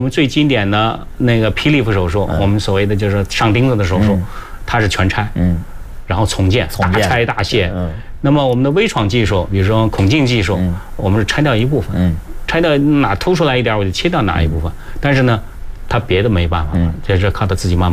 我们最经典的那个霹雳腹手术，我们所谓的就是上钉子的手术，它是全拆，然后重建，大拆大卸。那么我们的微创技术，比如说孔径技术，我们是拆掉一部分，拆掉哪凸出来一点我就切掉哪一部分，但是呢，它别的没办法，这是靠它自己慢慢。